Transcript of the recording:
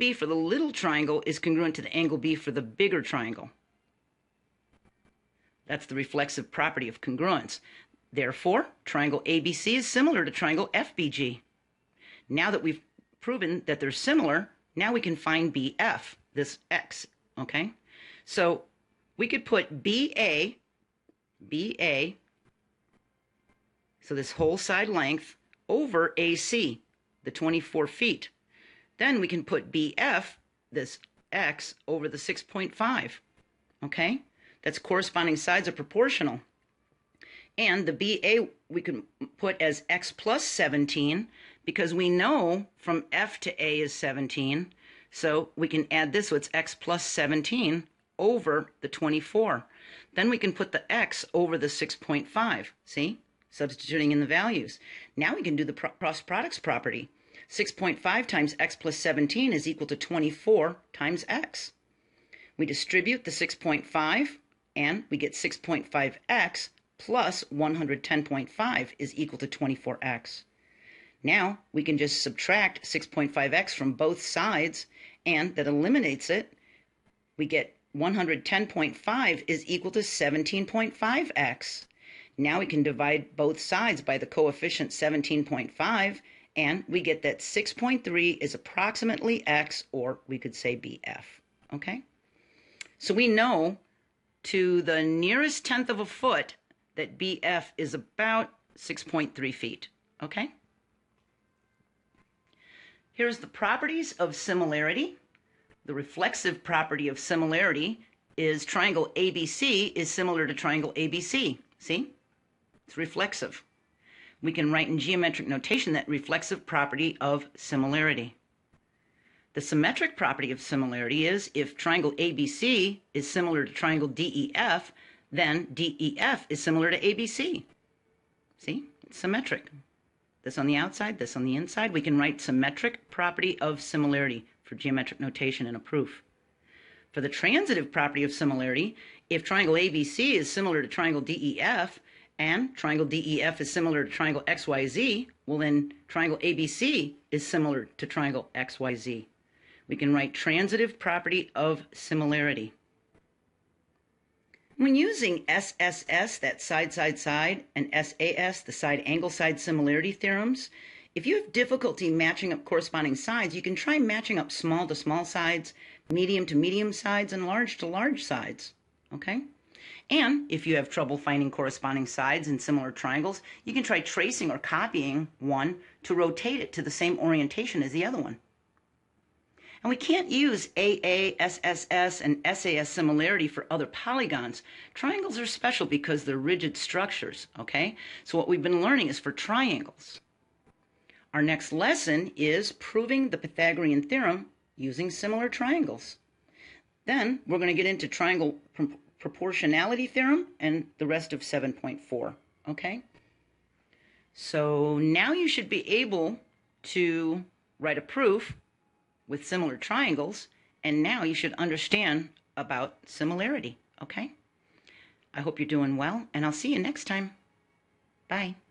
B for the little triangle is congruent to the angle B for the bigger triangle. That's the reflexive property of congruence. Therefore, triangle ABC is similar to triangle FBG. Now that we've proven that they're similar, now we can find BF, this X, okay? So we could put BA, so this whole side length, over AC, the 24 feet. Then we can put BF, this X, over the 6.5, okay? That's corresponding sides are proportional. And the BA we can put as X plus 17 because we know from F to A is 17. So we can add this, so it's X plus 17 over the 24. Then we can put the X over the 6.5, see? Substituting in the values. Now we can do the cross products property. 6.5 times X plus 17 is equal to 24 times X. We distribute the 6.5 and we get 6.5X plus 110.5 is equal to 24X. Now we can just subtract 6.5X from both sides and that eliminates it. We get 110.5 is equal to 17.5X. Now we can divide both sides by the coefficient 17.5 and we get that 6.3 is approximately X, or we could say BF, okay? So we know to the nearest tenth of a foot that BF is about 6.3 feet, okay? Here's the properties of similarity. The reflexive property of similarity is triangle ABC is similar to triangle ABC. See? It's reflexive. We can write in geometric notation that reflexive property of similarity. The symmetric property of similarity is if triangle ABC is similar to triangle DEF, then DEF is similar to ABC. See? It's symmetric. This on the outside, this on the inside. We can write symmetric property of similarity for geometric notation in a proof. For the transitive property of similarity, if triangle ABC is similar to triangle DEF and triangle DEF is similar to triangle XYZ, well then triangle ABC is similar to triangle XYZ. We can write transitive property of similarity. When using SSS, that side, and SAS, the side angle side similarity theorems, if you have difficulty matching up corresponding sides, you can try matching up small to small sides, medium to medium sides, and large to large sides, okay? And if you have trouble finding corresponding sides in similar triangles, you can try tracing or copying one to rotate it to the same orientation as the other one. And we can't use AA, SSS, and SAS similarity for other polygons. Triangles are special because they're rigid structures, okay? So what we've been learning is for triangles. Our next lesson is proving the Pythagorean theorem using similar triangles. Then we're going to get into triangle proportionality theorem and the rest of 7.4, okay? So now you should be able to write a proof with similar triangles, and now you should understand about similarity, okay? I hope you're doing well, and I'll see you next time. Bye.